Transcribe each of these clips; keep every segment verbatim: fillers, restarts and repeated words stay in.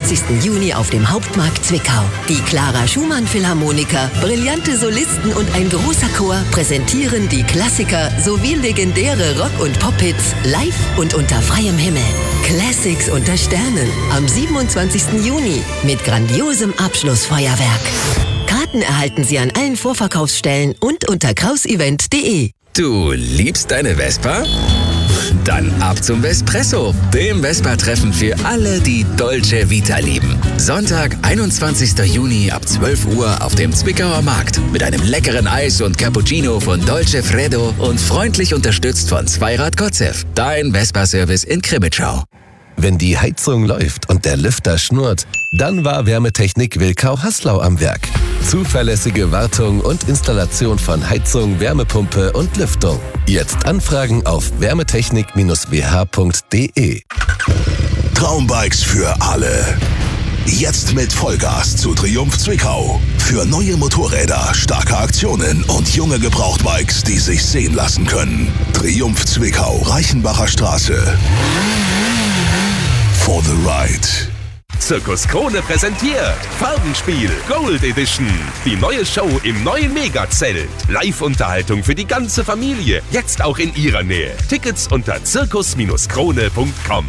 siebenundzwanzigsten Juni auf dem Hauptmarkt Zwickau. Die Clara Schumann Philharmoniker, brillante Solisten und ein großer Chor präsentieren die Klassiker sowie legendäre Rock- und Pop-Hits live und unter freiem Himmel. Classics unter Sternen am siebenundzwanzigsten Juni mit grandiosem Abschlussfeuerwerk. Karten erhalten Sie an allen Vorverkaufsstellen und unter krausevent punkt de. Du liebst deine Vespa? Dann ab zum Vespresso, dem Vespa-Treffen für alle, die Dolce Vita lieben. Sonntag, einundzwanzigsten Juni ab zwölf Uhr auf dem Zwickauer Markt mit einem leckeren Eis und Cappuccino von Dolce Freddo und freundlich unterstützt von Zweirad Gotzev, dein Vespa-Service in Krimitschau. Wenn die Heizung läuft und der Lüfter schnurrt, dann war Wärmetechnik Wilkau-Haslau am Werk. Zuverlässige Wartung und Installation von Heizung, Wärmepumpe und Lüftung. Jetzt anfragen auf wärmetechnik w h punkt de. Traumbikes für alle. Jetzt mit Vollgas zu Triumph Zwickau. Für neue Motorräder, starke Aktionen und junge Gebrauchtbikes, die sich sehen lassen können. Triumph Zwickau, Reichenbacher Straße. For the ride. Zirkus Krone präsentiert Farbenspiel Gold Edition. Die neue Show im neuen Megazelt. Live-Unterhaltung für die ganze Familie. Jetzt auch in ihrer Nähe. Tickets unter zirkus krone punkt com.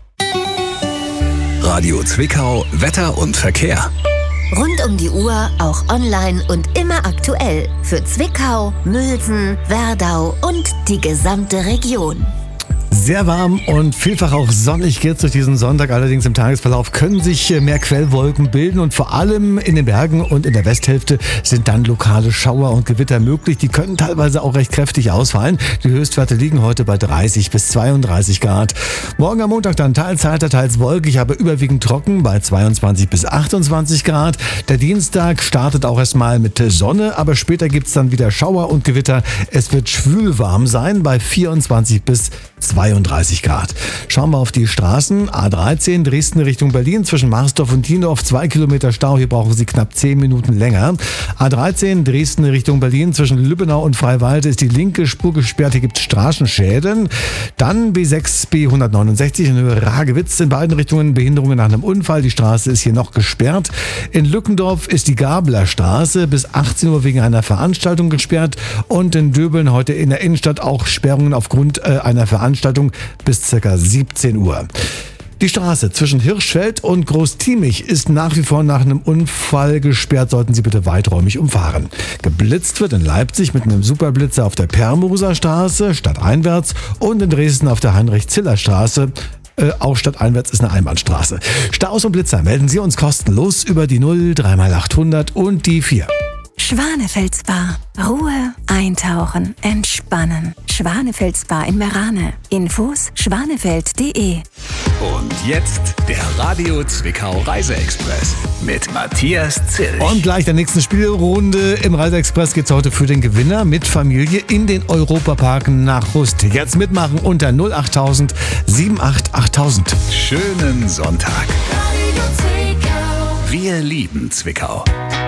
Radio Zwickau, Wetter und Verkehr. Rund um die Uhr, auch online und immer aktuell. Für Zwickau, Mülsen, Werdau und die gesamte Region. Sehr warm und vielfach auch sonnig geht's durch diesen Sonntag. Allerdings im Tagesverlauf können sich mehr Quellwolken bilden und vor allem in den Bergen und in der Westhälfte sind dann lokale Schauer und Gewitter möglich. Die können teilweise auch recht kräftig ausfallen. Die Höchstwerte liegen heute bei dreißig bis zweiunddreißig Grad. Morgen am Montag dann teils heiter, teils wolkig, aber überwiegend trocken bei zweiundzwanzig bis achtundzwanzig Grad. Der Dienstag startet auch erstmal mit Sonne, aber später gibt's dann wieder Schauer und Gewitter. Es wird schwülwarm sein bei vierundzwanzig bis zweiunddreißig Grad. Schauen wir auf die Straßen. A dreizehn Dresden Richtung Berlin zwischen Marsdorf und Tiendorf. Zwei Kilometer Stau. Hier brauchen Sie knapp zehn Minuten länger. A dreizehn Dresden Richtung Berlin zwischen Lübbenau und Freiwalde ist die linke Spur gesperrt. Hier gibt es Straßenschäden. Dann B sechs B hundertneunundsechzig in Höhe Ragewitz. In beiden Richtungen Behinderungen nach einem Unfall. Die Straße ist hier noch gesperrt. In Lückendorf ist die Gablerstraße bis achtzehn Uhr wegen einer Veranstaltung gesperrt. Und in Döbeln heute in der Innenstadt auch Sperrungen aufgrund äh, einer Veranstaltung bis ca. siebzehn Uhr. Die Straße zwischen Hirschfeld und Großtiemich ist nach wie vor nach einem Unfall gesperrt. Sollten Sie bitte weiträumig umfahren. Geblitzt wird in Leipzig mit einem Superblitzer auf der Permoser Straße stadteinwärts und in Dresden auf der Heinrich-Ziller-Straße. Äh, auch stadteinwärts ist eine Einbahnstraße. Staus und Blitzer melden Sie uns kostenlos über die null drei mal achthundert und die vier. Schwanefeld Spa. Ruhe, eintauchen, entspannen. Schwanefeld Spa in Merane. Infos schwanefeld punkt de. Und jetzt der Radio Zwickau Reiseexpress mit Matthias Zill. Und gleich der nächsten Spielrunde im Reiseexpress geht's heute für den Gewinner mit Familie in den Europapark nach Rust. Jetzt mitmachen unter null achttausend achtundsiebzig achttausend. Schönen Sonntag. Wir lieben Zwickau.